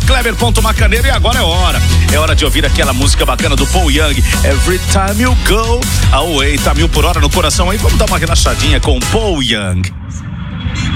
@Kleber.Macaneiro. E agora é hora de ouvir aquela música bacana do Paul Young, Every Time You Go Away. Tá 1000 por hora no coração aí, vamos dar uma relaxadinha com Paul Young.